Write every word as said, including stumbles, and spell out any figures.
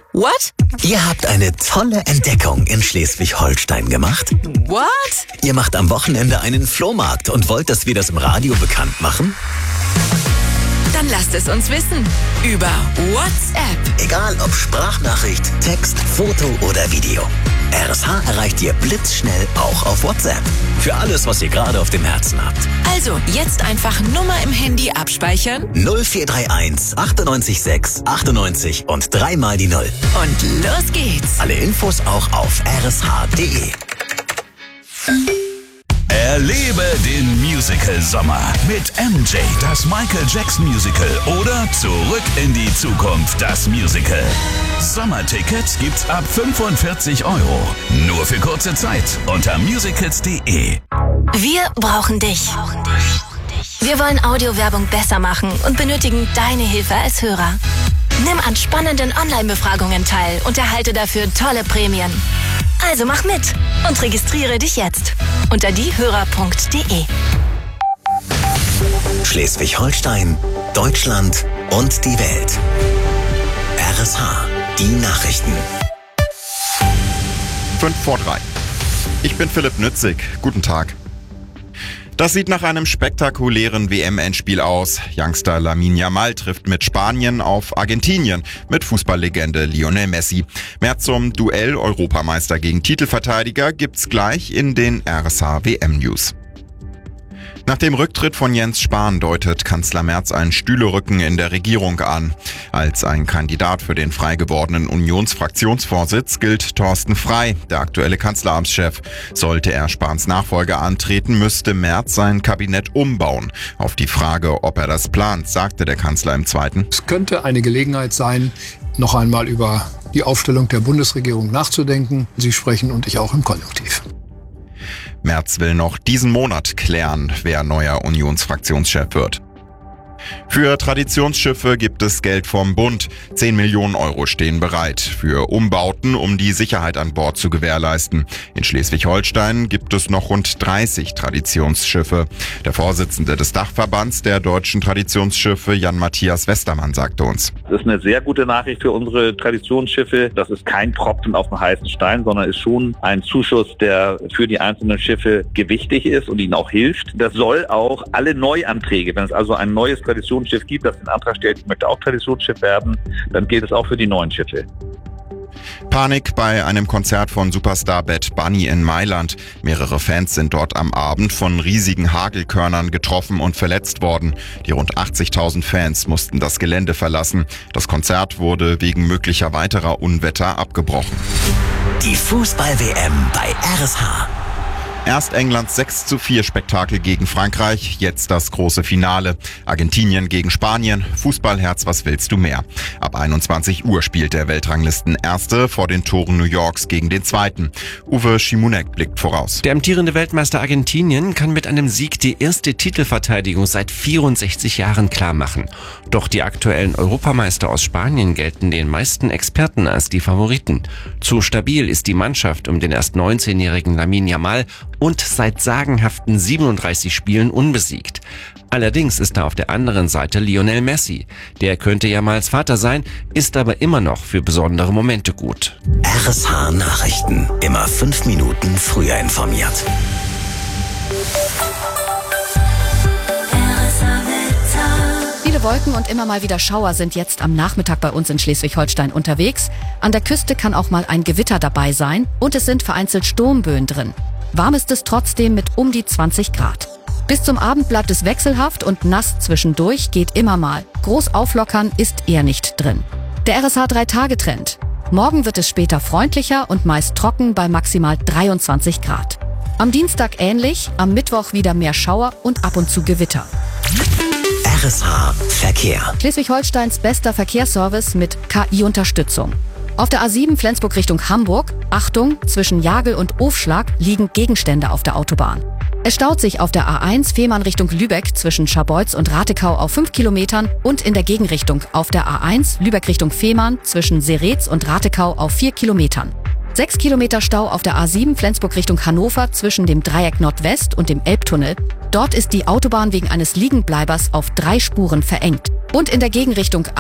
What? Ihr habt eine tolle Entdeckung in Schleswig-Holstein gemacht. What? Ihr macht am Wochenende einen Flohmarkt und wollt, dass wir das im Radio bekannt machen? Dann lasst es uns wissen. Über WhatsApp. Egal ob Sprachnachricht, Text, Foto oder Video. R S H erreicht ihr blitzschnell auch auf WhatsApp. Für alles, was ihr gerade auf dem Herzen habt. Also, jetzt einfach Nummer im Handy abspeichern. null vier drei eins achtundneunzig sechs achtundneunzig und dreimal die Null. Und los geht's. Alle Infos auch auf r s h punkt d e. Erlebe den Musical-Sommer mit M J, das Michael Jackson Musical oder Zurück in die Zukunft, das Musical. Sommertickets gibt's ab fünfundvierzig Euro. Nur für kurze Zeit unter musicals punkt d e. Wir brauchen dich. Wir wollen Audiowerbung besser machen und benötigen deine Hilfe als Hörer. Nimm an spannenden Online-Befragungen teil und erhalte dafür tolle Prämien. Also mach mit und registriere dich jetzt unter diehörer punkt d e. Schleswig-Holstein, Deutschland und die Welt. R S H, die Nachrichten. Fünf vor drei. Ich bin Philipp Nützig. Guten Tag. Das sieht nach einem spektakulären W M-Endspiel aus. Youngster Lamine Yamal trifft mit Spanien auf Argentinien mit Fußballlegende Lionel Messi. Mehr zum Duell Europameister gegen Titelverteidiger gibt's gleich in den R S H W M-News. Nach dem Rücktritt von Jens Spahn deutet Kanzler Merz einen Stühlerücken in der Regierung an. Als ein Kandidat für den frei gewordenen Unionsfraktionsvorsitz gilt Thorsten Frey, der aktuelle Kanzleramtschef. Sollte er Spahns Nachfolger antreten, müsste Merz sein Kabinett umbauen. Auf die Frage, ob er das plant, sagte der Kanzler im Zweiten: Es könnte eine Gelegenheit sein, noch einmal über die Aufstellung der Bundesregierung nachzudenken. Sie sprechen und ich auch im Konjunktiv. Merz will noch diesen Monat klären, wer neuer Unionsfraktionschef wird. Für Traditionsschiffe gibt es Geld vom Bund. zehn Millionen Euro stehen bereit für Umbauten, um die Sicherheit an Bord zu gewährleisten. In Schleswig-Holstein gibt es noch rund dreißig Traditionsschiffe. Der Vorsitzende des Dachverbands der deutschen Traditionsschiffe, Jan-Matthias Westermann, sagte uns: Das ist eine sehr gute Nachricht für unsere Traditionsschiffe. Das ist kein Tropfen auf den heißen Stein, sondern ist schon ein Zuschuss, der für die einzelnen Schiffe gewichtig ist und ihnen auch hilft. Das soll auch alle Neuanträge, wenn es also ein neues Traditionsschiff gibt, das den Antrag stellt, ich möchte auch Traditionsschiff werden, dann gilt es auch für die neuen Schiffe. Panik bei einem Konzert von Superstar Bad Bunny in Mailand. Mehrere Fans sind dort am Abend von riesigen Hagelkörnern getroffen und verletzt worden. Die rund achtzigtausend Fans mussten das Gelände verlassen. Das Konzert wurde wegen möglicher weiterer Unwetter abgebrochen. Die Fußball-W M bei R S H. Erst Englands sechs zu vier Spektakel gegen Frankreich, jetzt das große Finale. Argentinien gegen Spanien. Fußballherz, was willst du mehr? Ab einundzwanzig Uhr spielt der Weltranglisten-Erste vor den Toren New Yorks gegen den Zweiten. Uwe Schimunek blickt voraus. Der amtierende Weltmeister Argentinien kann mit einem Sieg die erste Titelverteidigung seit vierundsechzig Jahren klar machen. Doch die aktuellen Europameister aus Spanien gelten den meisten Experten als die Favoriten. Zu stabil ist die Mannschaft um den erst neunzehnjährigen Lamine Yamal und seit sagenhaften siebenunddreißig Spielen unbesiegt. Allerdings ist da auf der anderen Seite Lionel Messi. Der könnte Yamals Vater sein, ist aber immer noch für besondere Momente gut. R S H Nachrichten. Immer fünf Minuten früher informiert. Viele Wolken und immer mal wieder Schauer sind jetzt am Nachmittag bei uns in Schleswig-Holstein unterwegs. An der Küste kann auch mal ein Gewitter dabei sein und es sind vereinzelt Sturmböen drin. Warm ist es trotzdem mit um die zwanzig Grad. Bis zum Abend bleibt es wechselhaft und nass zwischendurch geht immer mal. Groß auflockern ist eher nicht drin. Der R S H drei Tage Trend. Morgen wird es später freundlicher und meist trocken bei maximal dreiundzwanzig Grad. Am Dienstag ähnlich, am Mittwoch wieder mehr Schauer und ab und zu Gewitter. R S H Verkehr. Schleswig-Holsteins bester Verkehrsservice mit K I-Unterstützung. Auf der A sieben Flensburg Richtung Hamburg, Achtung, zwischen Jagel und Ofschlag liegen Gegenstände auf der Autobahn. Es staut sich auf der A eins Fehmarn Richtung Lübeck zwischen Scharbeutz und Ratekau auf fünf Kilometern und in der Gegenrichtung auf der A eins Lübeck Richtung Fehmarn zwischen Seretz und Ratekau auf vier Kilometern. Sechs Kilometer Stau auf der A sieben Flensburg Richtung Hannover zwischen dem Dreieck Nordwest und dem Elbtunnel. Dort ist die Autobahn wegen eines Liegenbleibers auf drei Spuren verengt. Und in der Gegenrichtung